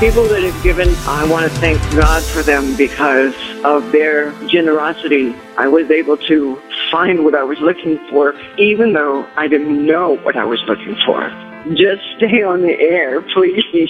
People that have given, I want to thank God for them because of their generosity. I was able to find what I was looking for, even though I didn't know what I was looking for. Just stay on the air, please.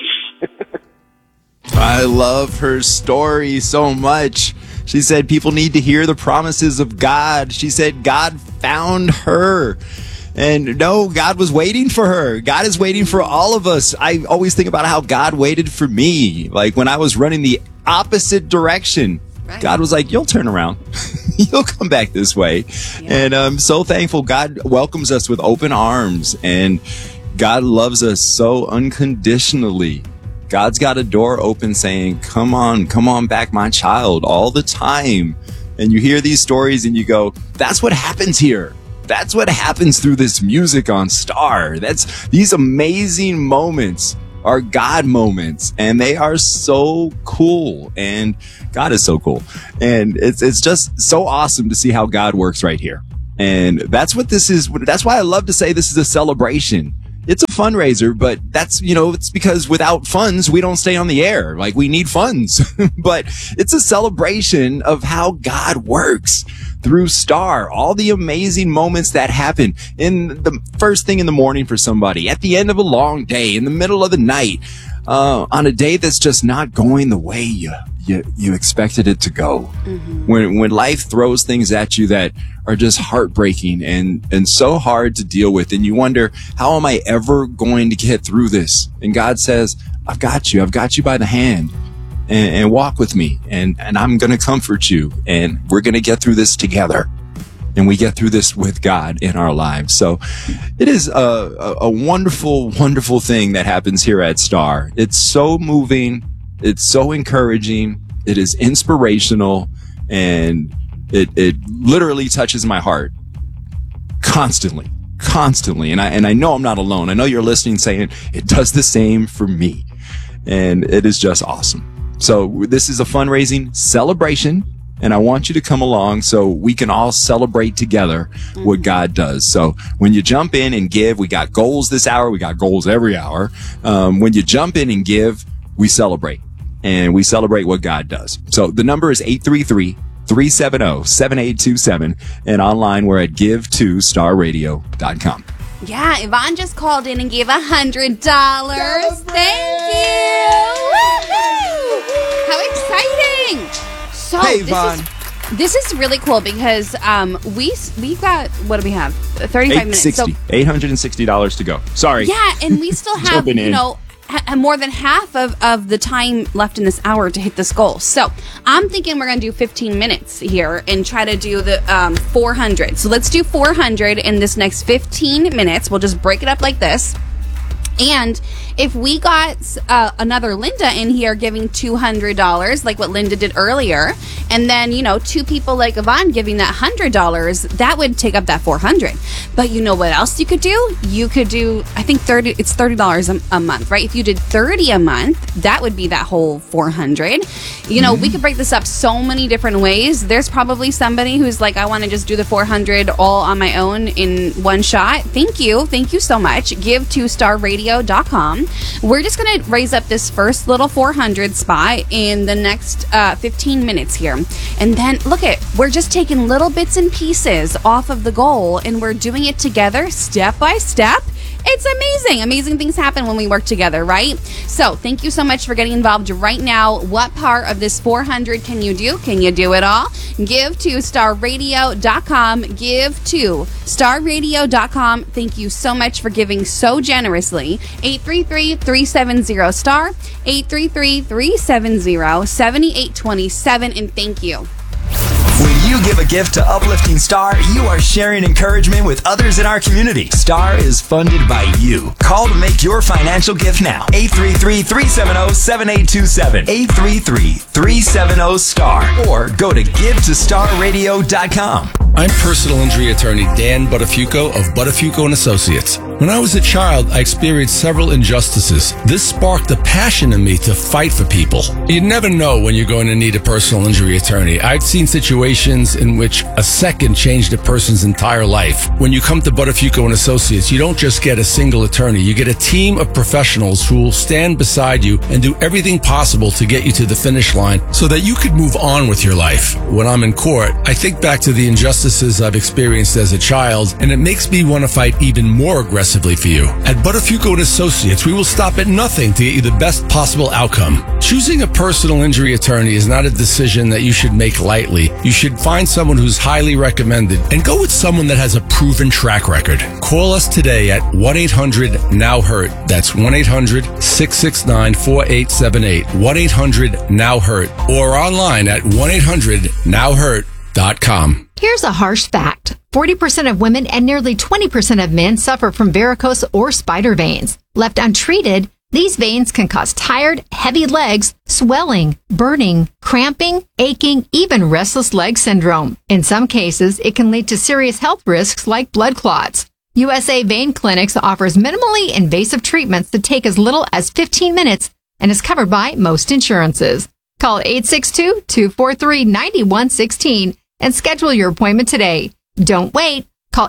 I love her story so much. She said people need to hear the promises of God. She said God found her. And no, God was waiting for her. God is waiting for all of us. I always think about how God waited for me. Like when I was running the opposite direction, right. God was like, you'll turn around. You'll come back this way. Yeah. And I'm so thankful God welcomes us with open arms. And God loves us so unconditionally. God's got a door open saying, come on back, my child, all the time. And you hear these stories and you go, that's what happens here. That's what happens through this music on Star. These amazing moments are God moments, and they are so cool. And God is so cool. And it's just so awesome to see how God works right here. And that's what this is. That's why I love to say this is a celebration. It's a fundraiser, but that's, it's because without funds, we don't stay on the air. Like, we need funds. But it's a celebration of how God works through Star. All the amazing moments that happen in the first thing in the morning for somebody, at the end of a long day, in the middle of the night, on a day that's just not going the way you expected it to go. Mm-hmm. When life throws things at you that are just heartbreaking and so hard to deal with, and you wonder, how am I ever going to get through this? And God says, I've got you by the hand, and walk with me, and I'm going to comfort you, and we're going to get through this together. And we get through this with God in our lives. So it is a wonderful, wonderful thing that happens here at Star. It's so moving. It's so encouraging. It is inspirational, and it literally touches my heart constantly. And I know I'm not alone. I know you're listening saying it does the same for me, and it is just awesome. So this is a fundraising celebration, and I want you to come along so we can all celebrate together what God does. So when you jump in and give, we got goals this hour. We got goals every hour. When you jump in and give, we celebrate. And we celebrate what God does. So the number is 833-370-7827. And online, we're at give2starradio.com. Yeah, Yvonne just called in and gave $100. Thank you! Woo-hoo! How exciting! So hey, Yvonne. This is really cool because we got, what do we have? 35 minutes. So $860 to go. Sorry. Yeah, and we still have, more than half of the time left in this hour to hit this goal. So I'm thinking we're going to do 15 minutes here and try to do the 400. So let's do 400 in this next 15 minutes. We'll just break it up like this. And if we got another Linda in here giving $200, like what Linda did earlier, and then, two people like Yvonne giving that $100, that would take up that $400. But you know what else you could do? You could do, I think it's $30 a month, right? If you did 30 a month, that would be that whole $400. We could break this up so many different ways. There's probably somebody who's like, I want to just do the 400 all on my own in one shot. Thank you so much. Give2starradio.com. We're just going to raise up this first little 400 spot in the next 15 minutes here. And then, we're just taking little bits and pieces off of the goal, and we're doing it together step by step. It's amazing. Amazing things happen when we work together, right? So thank you so much for getting involved right now. What part of this 400 can you do? Can you do it all? Give2starradio.com. Give2starradio.com. Thank you so much for giving so generously. 833-370-STAR. 833-370-7827. And thank you. When you give a gift to Uplifting Star, you are sharing encouragement with others in our community. Star is funded by you. Call to make your financial gift now. 833-370-7827. 833-370-STAR. Or go to give2starradio.com. I'm personal injury attorney Dan Buttafuoco of Buttafuoco & Associates. When I was a child, I experienced several injustices. This sparked a passion in me to fight for people. You never know when you're going to need a personal injury attorney. I've seen situations in which a second changed a person's entire life. When you come to Buttafuoco & Associates, you don't just get a single attorney. You get a team of professionals who will stand beside you and do everything possible to get you to the finish line so that you could move on with your life. When I'm in court, I think back to the injustices I've experienced as a child, and it makes me want to fight even more aggressively for you. At Buttafuoco & Associates, we will stop at nothing to get you the best possible outcome. Choosing a personal injury attorney is not a decision that you should make lightly. You should find someone who's highly recommended and go with someone that has a proven track record. Call us today at 1-800-NOW-HURT. That's 1-800-669-4878. 1-800-NOW-HURT. Or online at 1-800-NOW-HURT.com. Here's a harsh fact. 40% of women and nearly 20% of men suffer from varicose or spider veins. Left untreated, these veins can cause tired, heavy legs, swelling, burning, cramping, aching, even restless leg syndrome. In some cases, it can lead to serious health risks like blood clots. USA Vein Clinics offers minimally invasive treatments that take as little as 15 minutes and is covered by most insurances. Call 862-243-9116 and schedule your appointment today. Don't wait. Call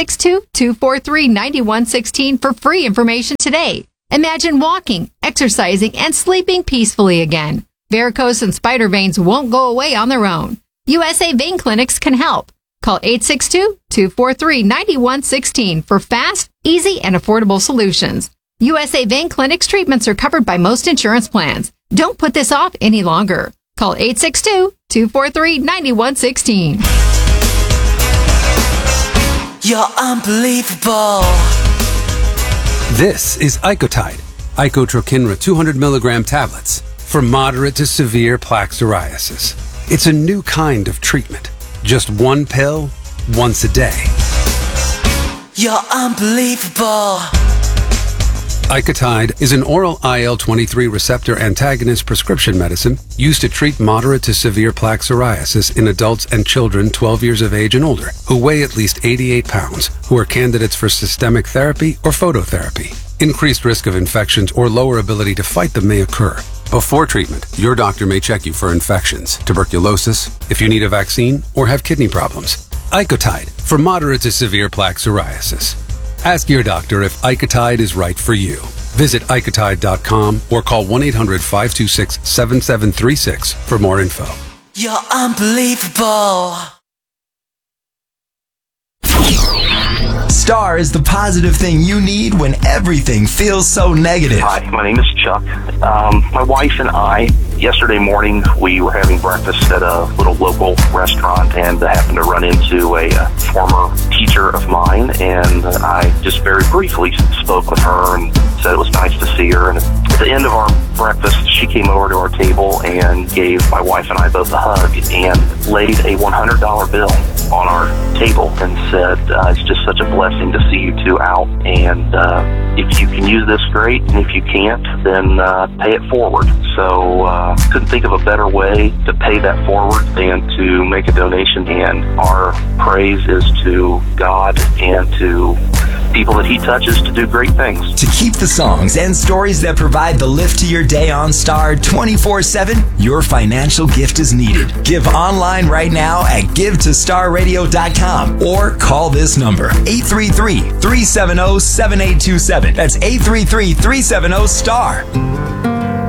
862-243-9116 for free information today. Imagine walking, exercising, and sleeping peacefully again. Varicose and spider veins won't go away on their own. USA Vein Clinics can help. Call 862-243-9116 for fast, easy, and affordable solutions. USA Vein Clinics treatments are covered by most insurance plans. Don't put this off any longer. Call 862-243-9116. You're unbelievable. This is Icotide, Icotrokinra 200 milligram tablets for moderate to severe plaque psoriasis. It's a new kind of treatment. Just one pill, once a day. You're unbelievable. Icotide is an oral IL-23 receptor antagonist prescription medicine used to treat moderate to severe plaque psoriasis in adults and children 12 years of age and older who weigh at least 88 pounds, who are candidates for systemic therapy or phototherapy. Increased risk of infections or lower ability to fight them may occur. Before treatment, your doctor may check you for infections, tuberculosis, if you need a vaccine, or have kidney problems. Icotide for moderate to severe plaque psoriasis. Ask your doctor if Icotide is right for you. Visit Icotide.com or call 1-800-526-7736 for more info. You're unbelievable. Star is the positive thing you need when everything feels so negative. Hi, my name is Chuck. My wife and I, yesterday morning, we were having breakfast at a little local restaurant and happened to run into a former teacher of mine, and I just very briefly spoke with her and said it was nice to see her. And at the end of our breakfast, she came over to our table and gave my wife and I both a hug and laid a $100 bill on our table and said, it's just such a blessing to see you two out, and if you can use this, great, and if you can't, then pay it forward. So couldn't think of a better way to pay that forward than to make a donation, and our praise is to God and to people that he touches to do great things. To keep the songs and stories that provide the lift to your day on Star 24/7, your financial gift is needed. Give online right now at givetostarradio.com or call this number, 833-370-7827. That's 833-370-STAR.